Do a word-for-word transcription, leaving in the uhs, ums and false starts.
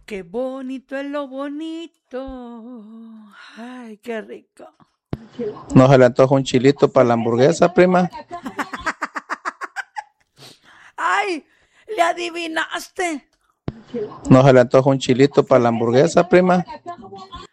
Qué bonito es lo bonito. Ay, qué rico. ¿No se le antoja un chilito para la hamburguesa, prima? Ay, le adivinaste. ¿No se le antoja un chilito para la hamburguesa, prima?